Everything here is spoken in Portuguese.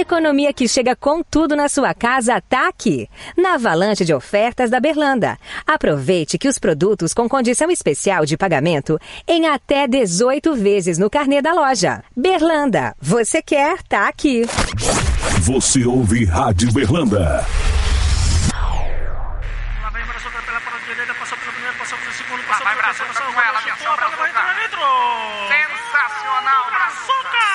economia que chega com tudo na sua casa tá aqui, na avalanche de ofertas da Berlanda. Aproveite que os produtos com condição especial de pagamento em até 18 vezes no carnê da loja. Berlanda, você quer, tá aqui. Você ouve Rádio Berlanda. Lá vem Brazuca pela direita, passou pelo primeiro, passou pelo segundo, passou pelo terceiro, passou com ela, atenção, vai entrar dentro. Sensacional, Brazuca!